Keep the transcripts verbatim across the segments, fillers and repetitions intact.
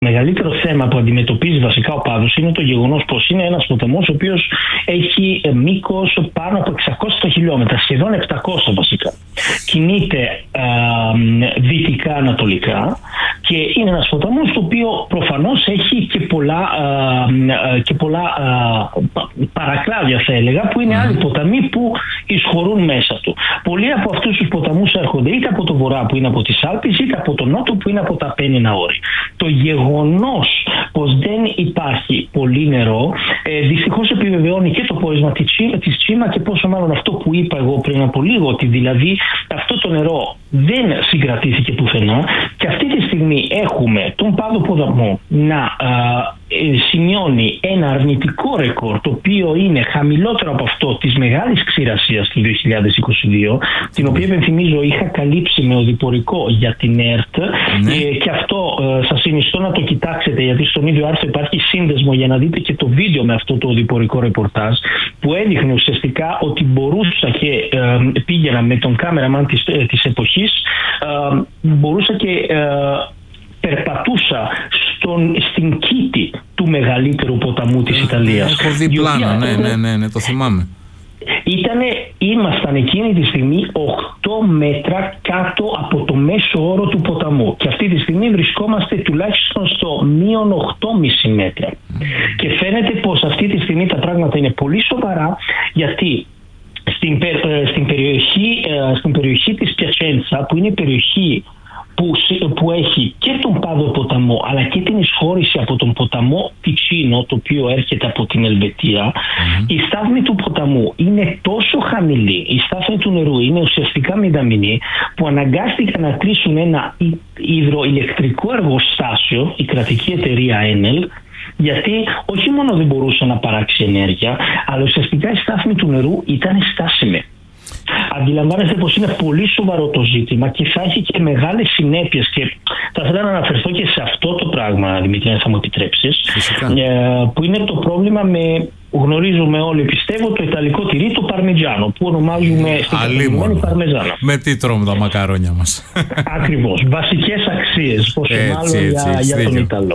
μεγαλύτερο θέμα που αντιμετωπίζει βασικά ο Πάδος είναι το γεγονός πως είναι ένας ποταμός ο οποίος έχει μήκος πάνω από εξακόσια χιλιόμετρα, σχεδόν επτακόσια βασικά. Κινείται α, δυτικά ανατολικά και είναι ένας ποταμός το οποίο προφανώς έχει και πολλά, α, και πολλά α, παρακλάδια θα έλεγα, που είναι mm. άλλοι ποταμοί που εισχωρούν μέσα του. Πολλοί από αυτούς τους ποταμούς έρχονται είτε από το βορρά που είναι από τις Άλπεις είτε από το νότο που είναι από τα Απέννηνα όρη. Το γεγονός πως δεν υπάρχει πολύ νερό ε, δυστυχώς επιβεβαιώνει και το πόρισμα της Τσίμα και πόσο μάλλον αυτό που είπα εγώ πριν από λίγο, ότι δηλαδή αυτό το νερό δεν συγκρατήθηκε πουθενά και αυτή τη στιγμή έχουμε τον Πάδο Ποταμό να α, ε, σημειώνει ένα αρνητικό ρεκόρ το οποίο είναι χαμηλότερο από αυτό της μεγάλης ξηρασίας του δύο χιλιάδες είκοσι δύο, την οποία υπενθυμίζω είχα καλύψει με οδηπορικό για την ΕΡΤ ναι. ε, και αυτό ε, σας συνιστώ να το κοιτάξετε, γιατί στον ίδιο άρθρο υπάρχει σύνδεσμο για να δείτε και το βίντεο με αυτό το οδηπορικό ρεπορτάζ που έδειχνε ουσιαστικά ότι μπορούσα και ε, πήγαινα με τον κάμεραμαν της, ε, της εποχής ε, μπορούσα και ε, περπατούσα στον, στην κήτη του μεγαλύτερου ποταμού της Ιταλίας. Έχω δει πλάνα, ναι, ναι, ναι, ναι, το θυμάμαι. Ήτανε, ήμασταν εκείνη τη στιγμή οκτώ μέτρα κάτω από το μέσο όρο του ποταμού και αυτή τη στιγμή βρισκόμαστε τουλάχιστον στο μείον οκτώ κόμμα πέντε μέτρα mm. και φαίνεται πως αυτή τη στιγμή τα πράγματα είναι πολύ σοβαρά, γιατί στην, στην, περιοχή, στην περιοχή της Πιατσέντσα, που είναι η περιοχή Που, που έχει και τον Πάδο Ποταμό αλλά και την εισχώρηση από τον ποταμό Τιτσίνο, το οποίο έρχεται από την Ελβετία, mm-hmm. η στάθμη του ποταμού είναι τόσο χαμηλή, η στάθμη του νερού είναι ουσιαστικά μηδαμινή, που αναγκάστηκαν να κλείσουν ένα υδροηλεκτρικό εργοστάσιο, η κρατική εταιρεία Enel, γιατί όχι μόνο δεν μπορούσε να παράξει ενέργεια, αλλά ουσιαστικά η στάθμη του νερού ήταν στάσιμη. Αντιλαμβάνεστε πως είναι πολύ σοβαρό το ζήτημα και θα έχει και μεγάλες συνέπειες, και θα ήθελα να αναφερθώ και σε αυτό το πράγμα, Δημήτρη, αν θα μου επιτρέψεις, ε, που είναι το πρόβλημα με, γνωρίζουμε όλοι πιστεύω, το ιταλικό τυρί, το παρμιτζάνο, που ονομάζουμε στην καθημερινή παρμεζάνα. Με τι τρώμε τα μακαρόνια μας. Ακριβώς, βασικές αξίες, πόσο έτσι, μάλλον έτσι, για, έτσι, για τον Ιταλό.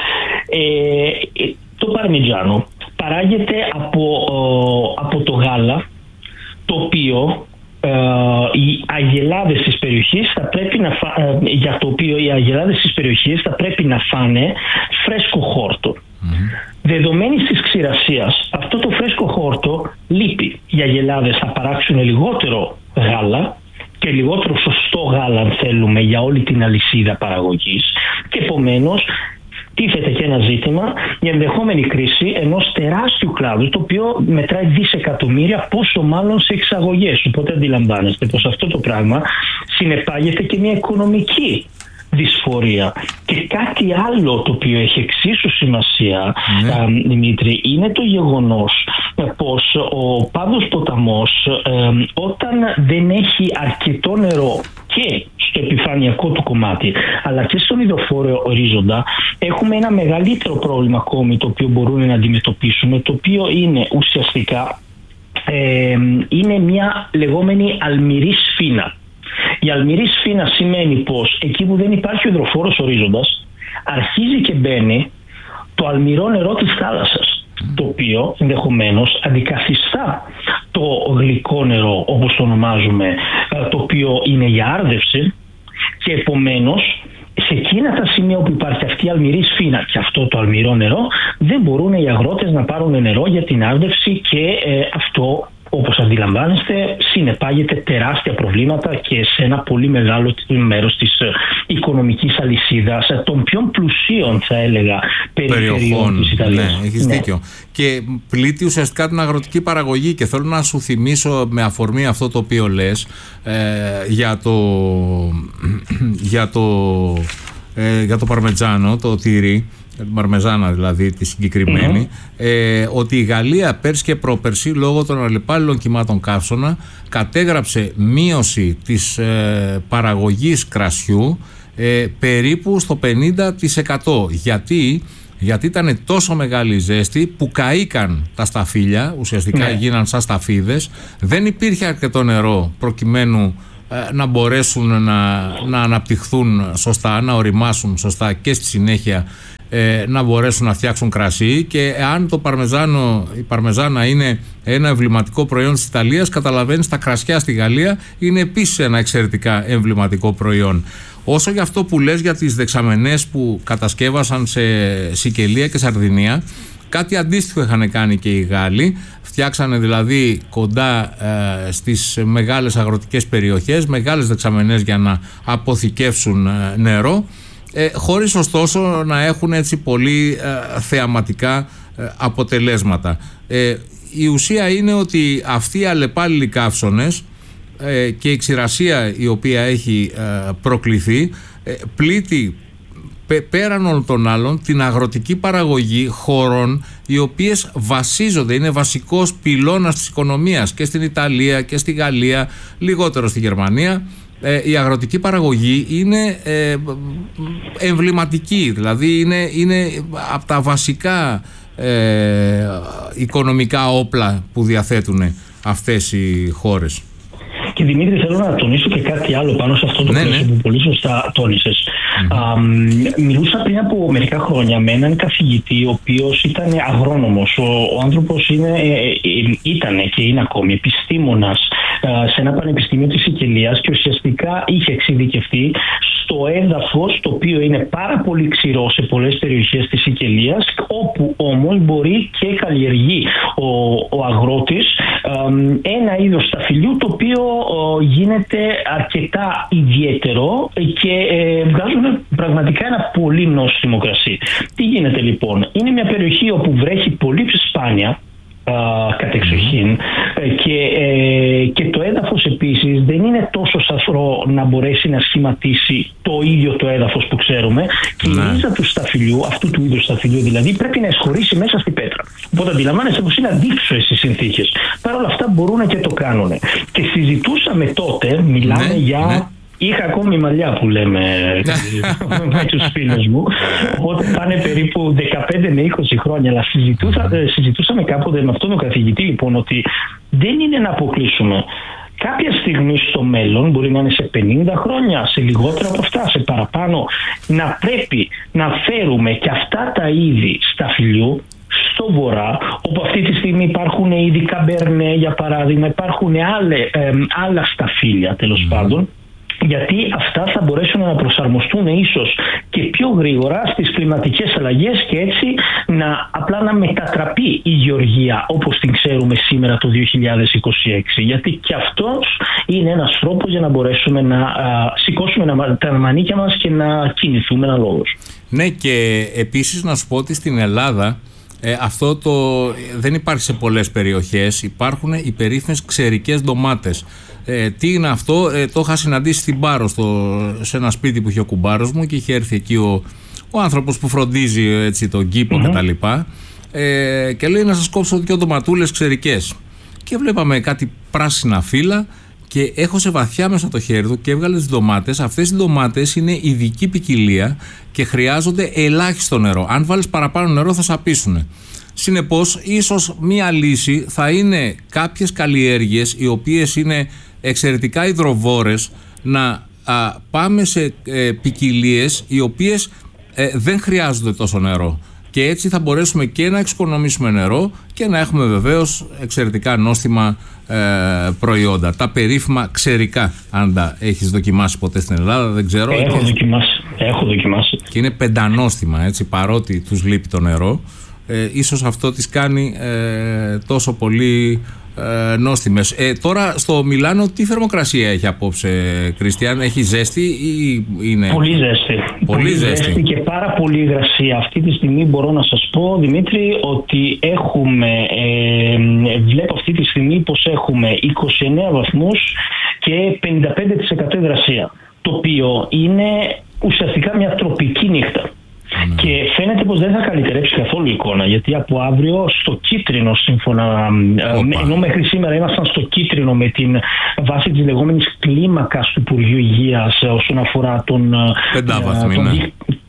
Ε, το παρμιτζάνο παράγεται από, από το γάλα, το οποίο ε, οι αγελάδες της περιοχής θα πρέπει να φα... ε, για το οποίο οι αγελάδες της περιοχής θα πρέπει να φάνε φρέσκο χόρτο. Mm-hmm. Δεδομένης της ξηρασίας, αυτό το φρέσκο χόρτο λείπει. Οι αγελάδες θα παράξουν λιγότερο γάλα και λιγότερο σωστό γάλα, αν θέλουμε, για όλη την αλυσίδα παραγωγής, και επομένως τίθεται και ένα ζήτημα για ενδεχόμενη κρίση ενός τεράστιου κλάδου, το οποίο μετράει δισεκατομμύρια, πόσο μάλλον σε εξαγωγές. Οπότε αντιλαμβάνεστε πως αυτό το πράγμα συνεπάγεται και μια οικονομική δυσφορία. Και κάτι άλλο το οποίο έχει εξίσου σημασία, ναι. α, Δημήτρη, είναι το γεγονός πως ο Πάδος Ποταμός ε, όταν δεν έχει αρκετό νερό και στο επιφανειακό του κομμάτι αλλά και στον υδροφόρο ορίζοντα, έχουμε ένα μεγαλύτερο πρόβλημα ακόμη το οποίο μπορούμε να αντιμετωπίσουμε, το οποίο είναι ουσιαστικά ε, είναι μια λεγόμενη αλμυρή σφήνα. Η αλμυρή σφήνα σημαίνει πως εκεί που δεν υπάρχει ο υδροφόρος ορίζοντας αρχίζει και μπαίνει το αλμυρό νερό της θάλασσας, το οποίο ενδεχομένως αντικαθιστά το γλυκό νερό, όπως το ονομάζουμε, το οποίο είναι για άρδευση, και επομένως σε εκείνα τα σημεία που υπάρχει αυτή η αλμυρή σφήνα και αυτό το αλμυρό νερό δεν μπορούν οι αγρότες να πάρουν νερό για την άρδευση, και ε, αυτό, όπως αντιλαμβάνεστε, συνεπάγεται τεράστια προβλήματα και σε ένα πολύ μεγάλο μέρος της οικονομικής αλυσίδας των πιο πλουσίων, θα έλεγα, περιφερειών της Ιταλίας. Ναι, έχεις ναι. δίκιο. Και πλήττει ουσιαστικά την αγροτική παραγωγή, και θέλω να σου θυμίσω με αφορμή αυτό το οποίο λες ε, για το για το, ε, για το παρμετζάνο, το τυρί, την παρμεζάνα δηλαδή τη συγκεκριμένη, mm-hmm. ε, ότι η Γαλλία πέρσι και πρόπερσι, λόγω των αλλεπάλληλων κυμάτων καύσωνα, κατέγραψε μείωση της ε, παραγωγής κρασιού ε, περίπου στο πενήντα τοις εκατό. Γιατί, γιατί ήταν τόσο μεγάλη η ζέστη που καήκαν τα σταφύλια, ουσιαστικά mm. γίναν σαν σταφίδες, δεν υπήρχε αρκετό νερό προκειμένου να μπορέσουν να, να αναπτυχθούν σωστά, να οριμάσουν σωστά και στη συνέχεια να μπορέσουν να φτιάξουν κρασί. Και αν το παρμεζάνο, η παρμεζάνα είναι ένα εμβληματικό προϊόν της Ιταλίας, καταλαβαίνεις τα κρασιά στη Γαλλία είναι επίσης ένα εξαιρετικά εμβληματικό προϊόν. Όσο για αυτό που λες για τις δεξαμενές που κατασκεύασαν σε Σικελία και Σαρδινία, κάτι αντίστοιχο είχαν κάνει και οι Γάλλοι. Φτιάξανε δηλαδή κοντά ε, στις μεγάλες αγροτικές περιοχές μεγάλες δεξαμενές για να αποθηκεύσουν ε, νερό, ε, χωρίς ωστόσο να έχουν έτσι πολύ ε, θεαματικά ε, αποτελέσματα. Ε, η ουσία είναι ότι αυτοί οι αλλεπάλληλοι καύσωνες ε, και η ξηρασία η οποία έχει ε, προκληθεί ε, πλήττει πέραν όλων των άλλων την αγροτική παραγωγή χωρών οι οποίες βασίζονται, είναι βασικός πυλώνας της οικονομίας και στην Ιταλία και στη Γαλλία, λιγότερο στη Γερμανία. Ε, η αγροτική παραγωγή είναι ε, εμβληματική, δηλαδή είναι, είναι από τα βασικά ε, οικονομικά όπλα που διαθέτουν αυτές οι χώρες. Και Δημήτρη, θέλω να τονίσω και κάτι άλλο πάνω σε αυτό το ναι, ναι. που πολύ σωστά τόνισες. Mm-hmm. Α, μιλούσα πριν από μερικά χρόνια με έναν καθηγητή, ο οποίος ήταν αγρόνομος. Ο, ο άνθρωπος είναι, ήταν και είναι ακόμη επιστήμονας σε ένα πανεπιστήμιο της Σικελίας και ουσιαστικά είχε εξειδικευτεί στο έδαφος, το οποίο είναι πάρα πολύ ξηρό σε πολλές περιοχές της Σικελίας, όπου όμως μπορεί και καλλιεργεί ο, ο αγρότης ένα είδος σταφυλιού, το οποίο γίνεται αρκετά ιδιαίτερο και ε, βγάζουν πραγματικά ένα πολύ νόστιμο κρασί. Τι γίνεται λοιπόν? Είναι μια περιοχή όπου βρέχει πολύ σπάνια κατεξοχήν και, ε, και το έδαφος επίσης δεν είναι τόσο σαφρό να μπορέσει να σχηματίσει το ίδιο το έδαφος που ξέρουμε, και η ρίζα του σταφυλιού, αυτού του είδους σταφυλιού δηλαδή, πρέπει να εισχωρήσει μέσα στη πέτρα. Οπότε αντιλαμβάνεσαι πως είναι αντίξωες στις συνθήκες. Παρ' όλα αυτά μπορούν και το κάνουν. Και συζητούσαμε τότε, μιλάμε ναι, για... Ναι. Είχα ακόμη μαλλιά που λέμε με τους φίλους μου, οπότε πάνε περίπου δεκαπέντε με είκοσι χρόνια, αλλά συζητούσα, συζητούσαμε κάποτε με αυτόν τον καθηγητή λοιπόν ότι δεν είναι να αποκλείσουμε. Κάποια στιγμή στο μέλλον, μπορεί να είναι σε πενήντα χρόνια, σε λιγότερα από αυτά, σε παραπάνω, να πρέπει να φέρουμε και αυτά τα είδη σταφυλιού στο βορρά, όπου αυτή τη στιγμή υπάρχουν είδη καμπερνέ για παράδειγμα, υπάρχουν άλλε, ε, άλλα σταφύλια τέλος mm. πάντων, γιατί αυτά θα μπορέσουν να προσαρμοστούν ίσως και πιο γρήγορα στις κλιματικές αλλαγές και έτσι να, απλά να μετατραπεί η γεωργία όπως την ξέρουμε σήμερα το δύο χιλιάδες είκοσι έξι. Γιατί και αυτός είναι ένας τρόπος για να μπορέσουμε να α, σηκώσουμε να, τα μανίκια μας και να κινηθούμε αναλόγως. Ναι, και επίσης να σου πω ότι στην Ελλάδα Ε, αυτό το δεν υπάρχει σε πολλές περιοχές. Υπάρχουν οι περίφημες ξερικές ντομάτες. Ε, τι είναι αυτό? Ε, το είχα συναντήσει στην Πάρο, στο, σε ένα σπίτι που είχε ο κουμπάρος μου, και είχε έρθει εκεί ο, ο άνθρωπος που φροντίζει έτσι, τον κήπο mm-hmm. κτλ. Ε, και λέει να σας κόψω δύο ντοματούλες ξερικές. Και βλέπαμε κάτι πράσινα φύλλα και έχωσε βαθιά μέσα το χέρι του και έβγαλε τις ντομάτες. Αυτές οι ντομάτες είναι ειδική ποικιλία και χρειάζονται ελάχιστο νερό. Αν βάλεις παραπάνω νερό θα σαπίσουν. Συνεπώς, ίσως μία λύση θα είναι κάποιες καλλιέργειες οι οποίες είναι εξαιρετικά υδροβόρες, να α, πάμε σε ε, ποικιλίες οι οποίες ε, δεν χρειάζονται τόσο νερό. Και έτσι θα μπορέσουμε και να εξοικονομήσουμε νερό και να έχουμε βεβαίως εξαιρετικά νόστιμα ε, προϊόντα. Τα περίφημα ξερικά, αν τα έχεις δοκιμάσει ποτέ στην Ελλάδα, δεν ξέρω. Έχω και... δοκιμάσει. Έχω δοκιμάσει. Και είναι πεντανόστιμα, έτσι, παρότι τους λείπει το νερό. Ε, ίσως αυτό τις κάνει ε, τόσο πολύ ε, νόστιμες. Ε, τώρα στο Μιλάνο τι θερμοκρασία έχει απόψε, Κριστιαν? Έχει ζέστη ή είναι... Πολύ ζέστη. Πολύ, πολύ ζέστη. ζέστη και πάρα πολύ υγρασία. Αυτή τη στιγμή μπορώ να σας πω, Δημήτρη, ότι έχουμε, ε, βλέπω αυτή τη στιγμή πως έχουμε είκοσι εννέα βαθμούς και πενήντα πέντε τοις εκατό υγρασία, το οποίο είναι ουσιαστικά μια τροπική νύχτα. Ναι. Και φαίνεται πως δεν θα καλυτερέψει καθόλου η εικόνα, γιατί από αύριο στο κίτρινο, σύμφωνα, Οπα. ενώ μέχρι σήμερα ήμασταν στο κίτρινο με την βάση της λεγόμενης κλίμακας του Υπουργείου Υγείας όσον αφορά τον, Πεντάβαθμη, τον, ναι.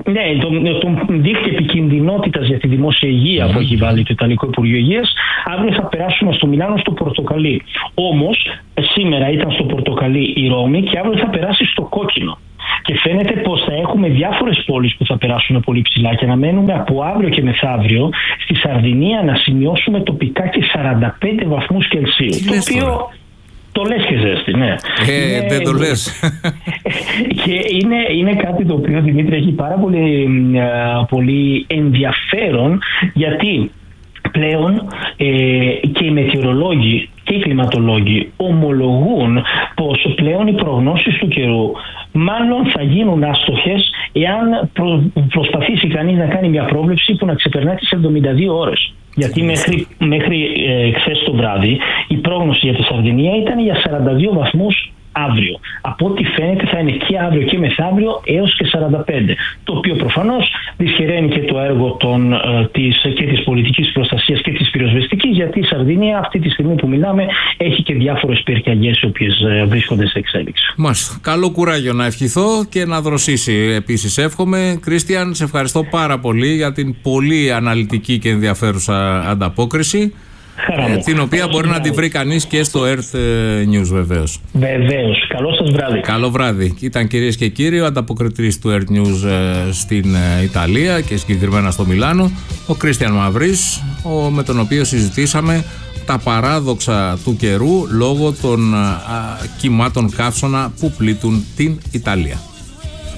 Ναι, τον, τον δίκτυο επικινδυνότητας για τη δημόσια υγεία mm. που έχει βάλει το Ιταλικό Υπουργείο Υγείας. Αύριο θα περάσουμε στο Μιλάνο στο πορτοκαλί. Όμως σήμερα ήταν στο πορτοκαλί η Ρώμη και αύριο θα περάσει στο κόκκινο. Και φαίνεται πως θα έχουμε διάφορες πόλεις που θα περάσουν πολύ ψηλά και αναμένουμε από αύριο και μεθαύριο στη Σαρδινία να σημειώσουμε τοπικά και σαράντα πέντε βαθμούς Κελσίου. Τι το οποίο τώρα? Το λες και ζέστη, ναι. Ε, είναι, δεν το λες. Και είναι, είναι κάτι το οποίο, Δημήτρη, έχει πάρα πολύ, πολύ ενδιαφέρον, γιατί πλέον ε, και οι μετεωρολόγοι και οι κλιματολόγοι ομολογούν πως πλέον οι προγνώσεις του καιρού μάλλον θα γίνουν άστοχες εάν προ, προσπαθήσει κανείς να κάνει μια πρόβλεψη που να ξεπερνάει τις εβδομήντα δύο ώρες. Γιατί μέχρι, μέχρι ε, χθες το βράδυ η πρόγνωση για τη Σαρδινία ήταν για σαράντα δύο βαθμούς αύριο. Από ό,τι φαίνεται θα είναι και αύριο και μεθαύριο έως και σαράντα πέντε. Το οποίο προφανώς δυσχεραίνει και το έργο των, ε, της, και της πολιτικής προστασίας και της πυροσβεστικής, γιατί η Σαρδινία αυτή τη στιγμή που μιλάμε έχει και διάφορες πυρκαγιές οι οποίες ε, βρίσκονται σε εξέλιξη. Μάλιστα. Καλό κουράγιο να ευχηθώ και να δροσίσει επίσης εύχομαι. Κρίστιαν, σε ευχαριστώ πάρα πολύ για την πολύ αναλυτική και ενδιαφέρουσα ανταπόκριση. Ε, την οποία μπορεί βράδυ. να τη βρει κανείς και στο Earth News βεβαίως. Βεβαίως. Καλό σας βράδυ. Καλό βράδυ. Ήταν, κυρίες και κύριοι, ο ανταποκριτής του Earth News ε, στην ε, Ιταλία και συγκεκριμένα στο Μιλάνο, ο Κρίστιαν Μαυρής, ο, με τον οποίο συζητήσαμε τα παράδοξα του καιρού λόγω των α, κυμάτων καύσωνα που πλήττουν την Ιταλία.